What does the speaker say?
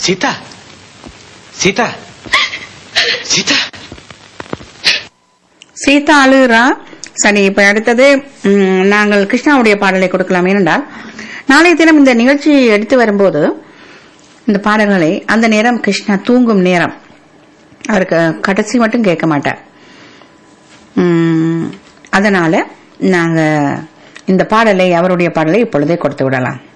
சீதா சீதா சீதா சீதா அழுகிறா. சரி, இப்ப அடுத்தது நாங்கள் கிருஷ்ணாவுடைய பாடலை கொடுக்கலாம். ஏனென்றால் நாளைய தினம் இந்த நிகழ்ச்சி எடுத்து வரும்போது இந்த பாடல்களை அந்த நேரம் கிருஷ்ணா தூங்கும் நேரம், அவருக்கு கடைசி மட்டும் கேட்க மாட்டார். அதனால நாங்க இந்த பாடலை, அவருடைய பாடலை இப்பொழுதே கொடுத்து விடலாம்.